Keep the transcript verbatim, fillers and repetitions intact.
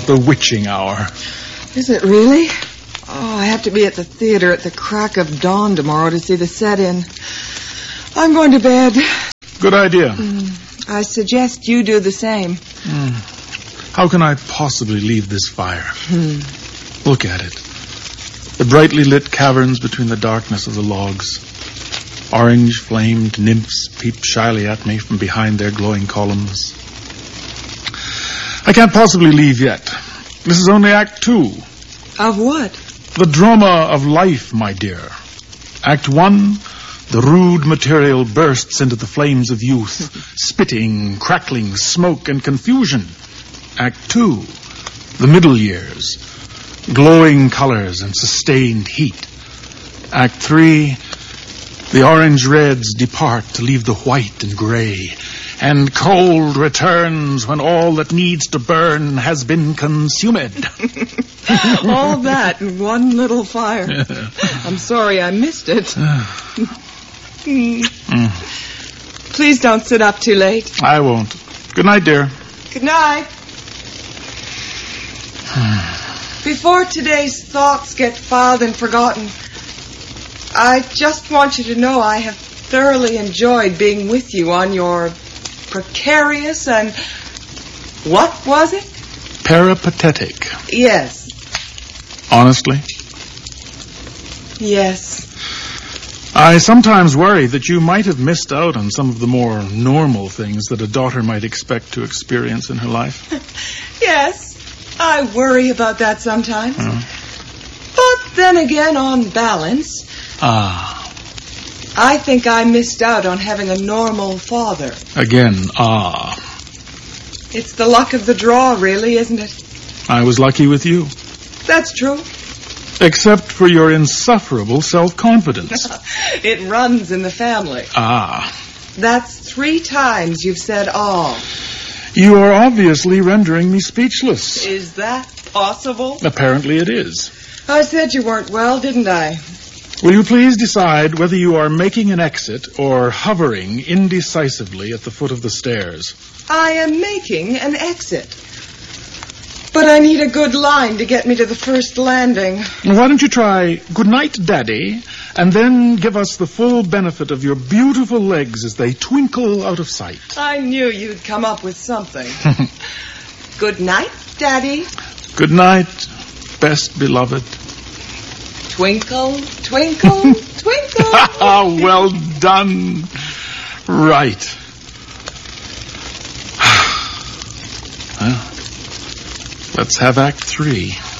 the witching hour. Is it really? Oh, I have to be at the theater at the crack of dawn tomorrow to see the set-in. I'm going to bed. Good idea. Mm, I suggest you do the same. Mm. How can I possibly leave this fire? Hmm. Look at it. The brightly lit caverns between the darkness of the logs. Orange-flamed nymphs peep shyly at me from behind their glowing columns. I can't possibly leave yet. This is only Act Two. Of what? The drama of life, my dear. Act One, the rude material bursts into the flames of youth, spitting, crackling, smoke, and confusion. Act Two, the middle years, glowing colors and sustained heat. Act Three, the orange reds depart to leave the white and gray, and cold returns when all that needs to burn has been consumed. All that in one little fire. I'm sorry I missed it. mm. Please don't sit up too late. I won't. Good night, dear. Good night. Before today's thoughts get filed and forgotten, I just want you to know I have thoroughly enjoyed being with you on your precarious and... what was it? Peripatetic. Yes. Honestly? Yes. I sometimes worry that you might have missed out on some of the more normal things that a daughter might expect to experience in her life. Yes. I worry about that sometimes. Uh. But then again, on balance... Ah. I think I missed out on having a normal father. Again, ah. It's the luck of the draw, really, isn't it? I was lucky with you. That's true. Except for your insufferable self-confidence. It runs in the family. Ah. That's three times you've said ah. You are obviously rendering me speechless. Is that possible? Apparently it is. I said you weren't well, didn't I? Will you please decide whether you are making an exit or hovering indecisively at the foot of the stairs? I am making an exit. But I need a good line to get me to the first landing. Why don't you try "Good night, Daddy," and then give us the full benefit of your beautiful legs as they twinkle out of sight. I knew you'd come up with something. Good night, Daddy. Good night, best beloved. Twinkle, twinkle, twinkle. Well done. Right. Well, let's have Act Three.